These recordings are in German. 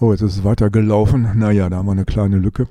Oh, jetzt ist es weitergelaufen. Naja, da haben wir eine kleine Lücke.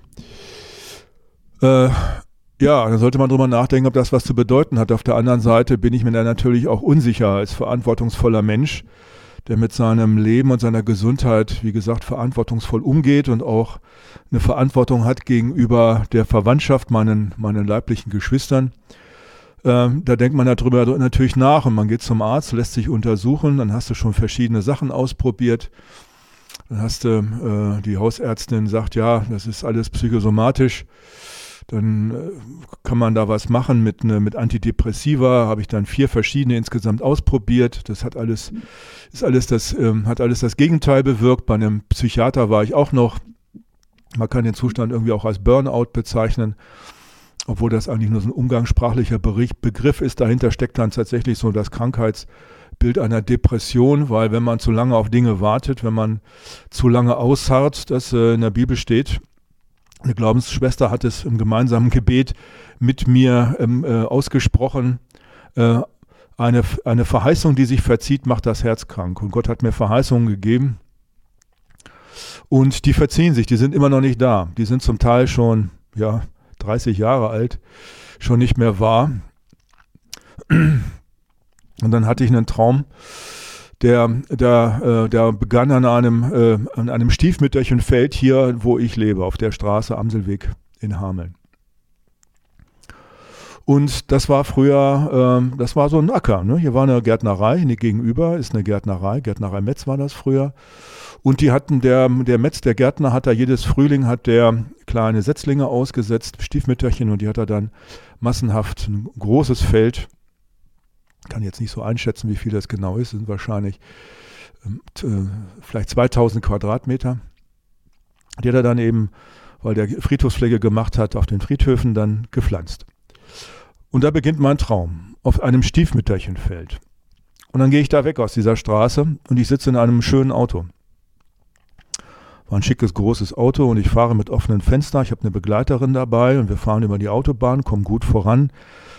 Ja, dann sollte man drüber nachdenken, ob das was zu bedeuten hat. Auf der anderen Seite bin ich mir da natürlich auch unsicher als verantwortungsvoller Mensch, der mit seinem Leben und seiner Gesundheit, wie gesagt, verantwortungsvoll umgeht und auch eine Verantwortung hat gegenüber der Verwandtschaft, meinen leiblichen Geschwistern. Da denkt man darüber natürlich nach und man geht zum Arzt, lässt sich untersuchen, dann hast du schon verschiedene Sachen ausprobiert. Dann hast du, die Hausärztin sagt, ja, das ist alles psychosomatisch. Dann kann man da was machen mit Antidepressiva. Habe ich dann 4 verschiedene insgesamt ausprobiert. Das hat alles das Gegenteil bewirkt. Bei einem Psychiater war ich auch noch. Man kann den Zustand irgendwie auch als Burnout bezeichnen, obwohl das eigentlich nur so ein umgangssprachlicher Begriff ist. Dahinter steckt dann tatsächlich so das Krankheitsbild einer Depression, weil wenn man zu lange auf Dinge wartet, wenn man zu lange ausharrt, das in der Bibel steht. Eine Glaubensschwester hat es im gemeinsamen Gebet mit mir ausgesprochen. Eine Verheißung, die sich verzieht, macht das Herz krank. Und Gott hat mir Verheißungen gegeben. Und die verziehen sich, die sind immer noch nicht da. Die sind zum Teil schon 30 Jahre alt, schon nicht mehr wahr. Und dann hatte ich einen Traum, der begann an einem Stiefmütterchenfeld hier, wo ich lebe, auf der Straße Amselweg in Hameln. Und das war früher, das war so ein Acker. Ne? Hier war eine Gärtnerei, gegenüber ist eine Gärtnerei Metz war das früher. Und die hatten, der Metz, der Gärtner, hat da jedes Frühling hat der kleine Setzlinge ausgesetzt, Stiefmütterchen, und die hat er dann massenhaft ein großes Feld. Kann jetzt nicht so einschätzen, wie viel das genau ist. Es sind wahrscheinlich vielleicht 2000 Quadratmeter. Die hat er dann eben, weil der Friedhofspflege gemacht hat, auf den Friedhöfen dann gepflanzt. Und da beginnt mein Traum, auf einem Stiefmütterchenfeld. Und dann gehe ich da weg aus dieser Straße und ich sitze in einem schönen Auto. War ein schickes, großes Auto und ich fahre mit offenen Fenstern. Ich habe eine Begleiterin dabei und wir fahren über die Autobahn, kommen gut voran.